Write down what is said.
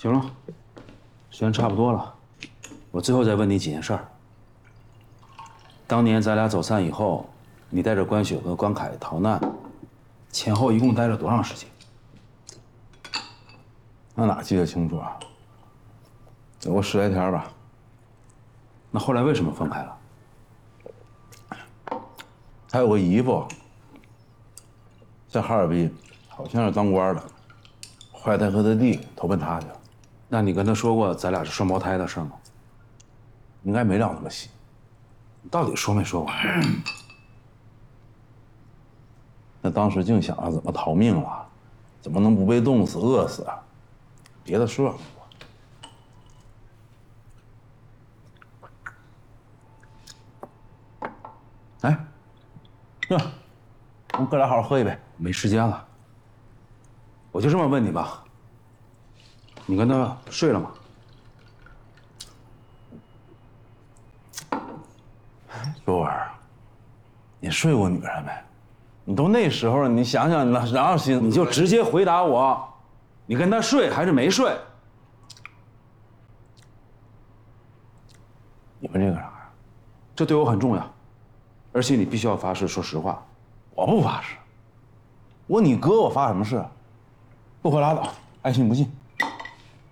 行了，时间差不多了，我最后再问你几件事儿。当年咱俩走散以后，你带着关雪和关凯逃难，前后一共待了多长时间？ 那哪记得清楚啊？有个10来天吧。 那后来为什么分开了？ 他有个姨夫，在哈尔滨，好像是当官的。后来他和他弟投奔他去了。 那你跟他说过咱俩是双胞胎的事吗？ 应该没聊那么细。 你到底说没说完？ 那当时净想着怎么逃命了，怎么能不被冻死、饿死啊？别的说。哎，那我们哥俩好好喝一杯。 没时间了。我就这么问你吧，你跟他睡了吗？ 若儿，你睡过女人没？你都那时候了，你想想，哪有心？ 你就直接回答我，你跟他睡还是没睡？ 你问这个啥呀？ 这对我很重要，而且你必须要发誓说实话。 我不发誓。我你哥，我发什么誓？不回拉倒，爱信不信。